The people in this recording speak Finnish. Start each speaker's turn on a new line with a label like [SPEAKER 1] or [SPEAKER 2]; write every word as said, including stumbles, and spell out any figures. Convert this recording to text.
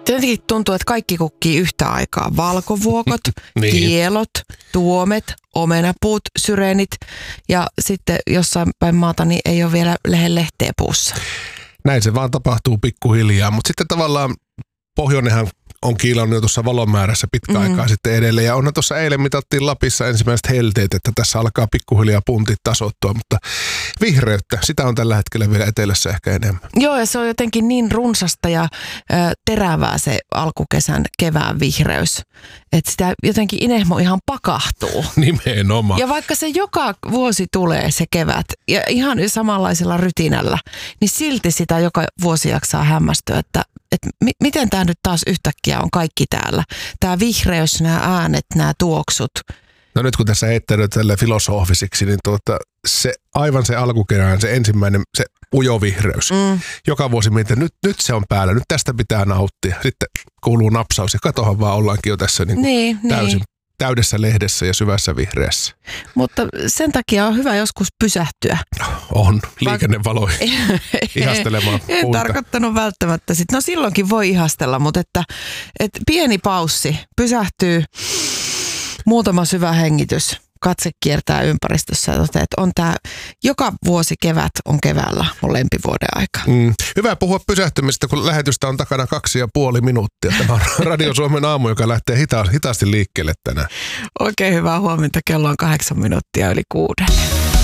[SPEAKER 1] Jotenkin tuntuu, että kaikki kukkii yhtä aikaa. Valkovuokot,
[SPEAKER 2] niin.
[SPEAKER 1] kielot, tuomet, omenapuut, syreenit ja sitten jossain päin maata niin ei ole vielä lehen lehteä puussa.
[SPEAKER 2] Näin se vaan tapahtuu pikkuhiljaa, mutta sitten tavallaan pohjoinenhan on kiilannut jo tuossa valonmäärässä pitkä mm-hmm. aikaa sitten edelleen. Ja onhan tuossa eilen mitattiin Lapissa ensimmäiset helteet, että tässä alkaa pikkuhiljaa puntit tasoittua, mutta vihreyttä, sitä on tällä hetkellä vielä etelässä ehkä enemmän.
[SPEAKER 1] Joo, ja se on jotenkin niin runsasta ja ö, terävää se alkukesän kevään vihreys, että sitä jotenkin inehmo ihan pakahtuu.
[SPEAKER 2] Nimenomaan.
[SPEAKER 1] Ja vaikka se joka vuosi tulee se kevät ja ihan samanlaisella rytinällä, niin silti sitä joka vuosi jaksaa hämmästyä, että että mi- miten tämä nyt taas yhtäkkiä on kaikki täällä. Tämä vihreys, nämä äänet, nämä tuoksut.
[SPEAKER 2] No nyt kun tässä heittänyt tälle filosofisiksi, niin tuota, se, aivan se alkukerään, se ensimmäinen, se ujo vihreys. Mm. Joka vuosi mietin, että nyt, nyt se on päällä, nyt tästä pitää nauttia. Sitten kuuluu napsaus ja katohan vaan ollaankin jo tässä niin
[SPEAKER 1] niin,
[SPEAKER 2] täysin.
[SPEAKER 1] Niin.
[SPEAKER 2] Täydessä lehdessä ja syvässä vihreässä.
[SPEAKER 1] Mutta sen takia on hyvä joskus pysähtyä.
[SPEAKER 2] On, liikennevaloihin ihastelemaan
[SPEAKER 1] En
[SPEAKER 2] puita.
[SPEAKER 1] tarkoittanut välttämättä sit. No silloinkin voi ihastella, mutta että, että pieni paussi, pysähtyy, muutama syvä hengitys, katse kiertää ympäristössä ja toteaa, että on tämä, joka vuosi kevät on keväällä mun lempivuoden aika.
[SPEAKER 2] Mm. Hyvä puhua pysähtymistä, kun lähetystä on takana kaksi ja puoli minuuttia. Tämä on Radio Suomen aamu, joka lähtee hita- hitaasti liikkeelle tänään.
[SPEAKER 1] Oikein hyvää huomenta, kello on kahdeksan minuuttia yli kuuden.